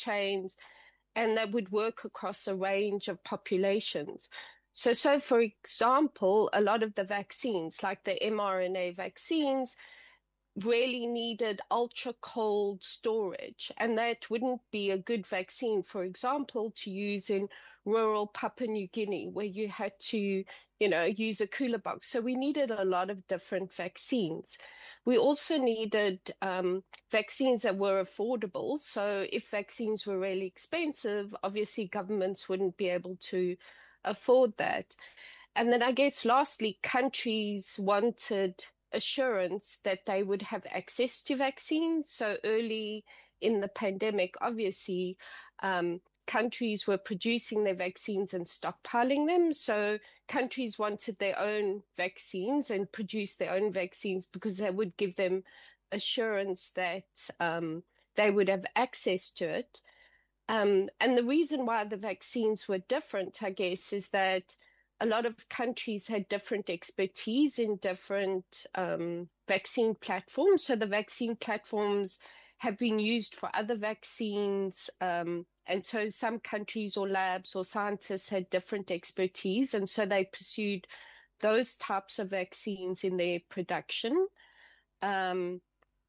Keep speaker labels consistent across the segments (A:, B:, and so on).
A: chains, and that would work across a range of populations. So for example, a lot of the vaccines, like the mRNA vaccines, really needed ultra cold storage, and that wouldn't be a good vaccine, for example, to use in rural Papua New Guinea, where you had to, use a cooler box. So we needed a lot of different vaccines. We also needed vaccines that were affordable. So if vaccines were really expensive, obviously governments wouldn't be able to afford that. And then I guess lastly, countries wanted assurance that they would have access to vaccines. So early in the pandemic, obviously, countries were producing their vaccines and stockpiling them. So countries wanted their own vaccines and produce their own vaccines because that would give them assurance that they would have access to it. And the reason why the vaccines were different, I guess, is that a lot of countries had different expertise in different vaccine platforms. So the vaccine platforms have been used for other vaccines. And so some countries or labs or scientists had different expertise. And so they pursued those types of vaccines in their production. Um,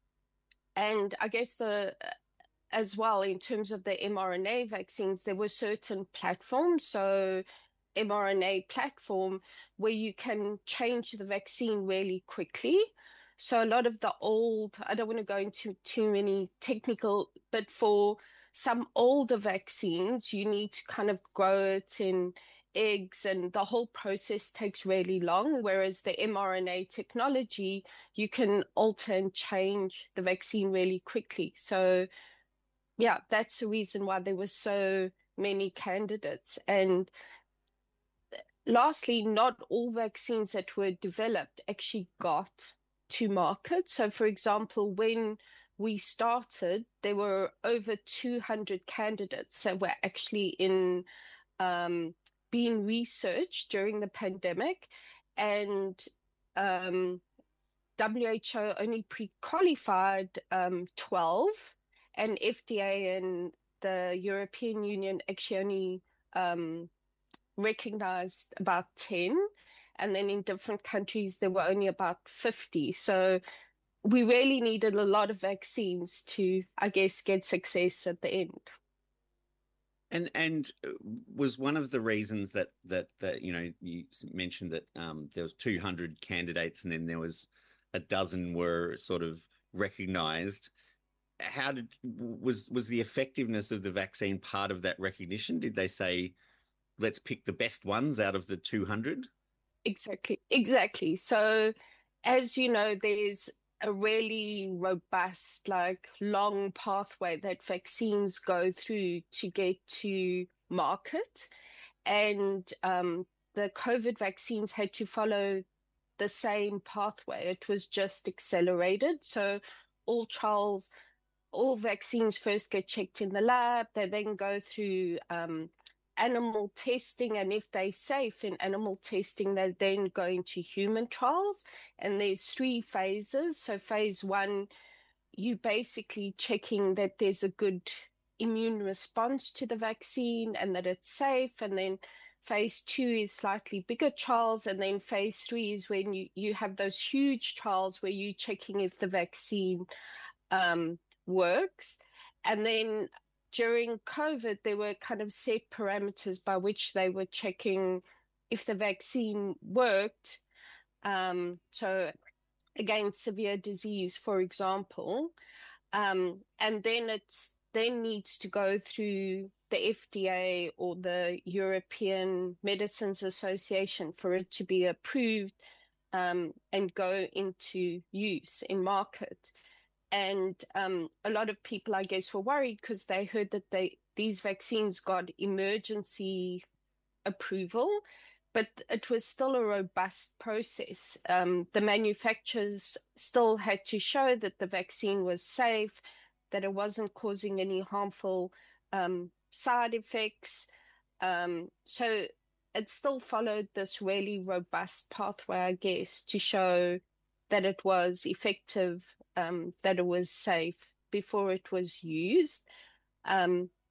A: and I guess as well, in terms of the mRNA vaccines, there were certain platforms. So mRNA platform where you can change the vaccine really quickly. So a lot of the old, I don't want to go into too many technical, but for some older vaccines, you need to kind of grow it in eggs and the whole process takes really long. Whereas the mRNA technology, you can alter and change the vaccine really quickly. So yeah, that's the reason why there were so many candidates. And lastly, not all vaccines that were developed actually got to market. So, for example, when we started, there were over 200 candidates that were actually in being researched during the pandemic. And WHO only pre-qualified 12, and FDA and the European Union actually only recognized about 10. And then in different countries, there were only about 50. So we really needed a lot of vaccines to, I guess, get success at the end.
B: And was one of the reasons that you mentioned that there was 200 candidates and then there was a dozen were sort of recognized. How was the effectiveness of the vaccine part of that recognition? Did they say, let's pick the best ones out of the 200?
A: Exactly, exactly. So, as you know, there's a really robust, like long pathway that vaccines go through to get to market. And the COVID vaccines had to follow the same pathway. It was just accelerated. So all trials, all vaccines first get checked in the lab. They then go through animal testing. And if they're safe in animal testing, they then go into human trials. And there's three phases. So phase one, you basically checking that there's a good immune response to the vaccine and that it's safe. And then phase two is slightly bigger trials. And then phase three is when you have those huge trials where you're checking if the vaccine um, works. And then during COVID, there were kind of set parameters by which they were checking if the vaccine worked. So against severe disease, for example. And then it's then needs to go through the FDA or the European Medicines Association for it to be approved and go into use in market. And a lot of people, I guess, were worried because they heard that these vaccines got emergency approval, but it was still a robust process. The manufacturers still had to show that the vaccine was safe, that it wasn't causing any harmful side effects. So it still followed this really robust pathway, I guess, to show that it was effective, that it was safe before it was used.